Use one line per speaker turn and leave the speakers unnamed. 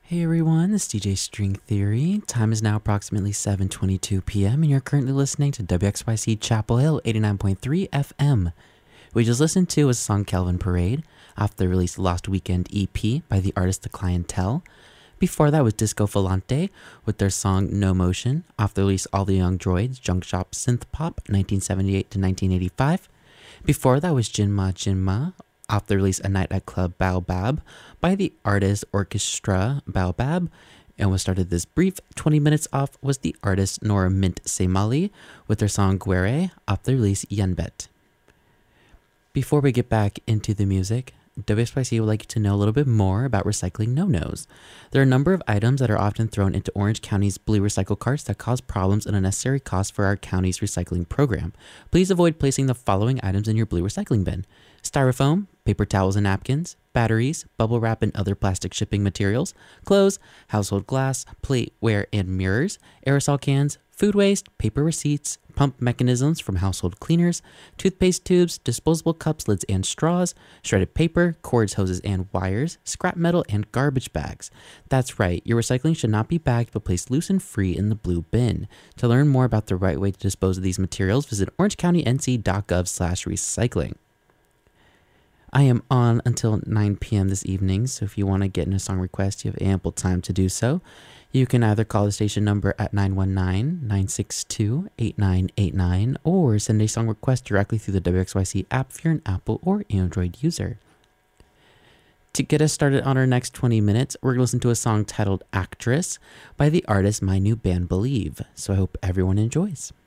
Hey everyone, this is DJ String Theory. Time is now approximately 7:22 p.m. and you're currently listening to WXYC Chapel Hill 89.3 FM. We just listened to a song Kelvin Parade off the released Lost Weekend EP by the artist The Clientele. Before that was Disco Volante with their song No Motion off the release All the Young Droids Junk Shop Synth Pop 1978 to 1985. Before that was Jinma Jinma off the release A Night at Club Baobab by the artist Orchestra Baobab. And what started this brief 20 minutes off was the artist Nora Mint Semali with their song Guere off the release Yenbet. Before we get back into the music, WXYC would like you to know a little bit more about recycling no-nos. There are a number of items that are often thrown into Orange County's blue recycle carts that cause problems and unnecessary costs for our county's recycling program. Please avoid placing the following items in your blue recycling bin: styrofoam, paper towels and napkins, batteries, bubble wrap and other plastic shipping materials, clothes, household glass, plateware and mirrors, aerosol cans, food waste, paper receipts, pump mechanisms from household cleaners, toothpaste tubes, disposable cups, lids and straws, shredded paper, cords, hoses and wires, scrap metal, and garbage bags. That's right, your recycling should not be bagged but placed loose and free in the blue bin. To learn more about the right way to dispose of these materials, visit orangecountync.gov/recycling. I am on until 9 p.m. this evening, so if you want to get in a song request, you have ample time to do so. You can either call the station number at 919-962-8989 or send a song request directly through the WXYC app if you're an Apple or Android user. To get us started on our next 20 minutes, we're going to listen to a song titled Actress by the artist My New Band Believe, so I hope everyone enjoys.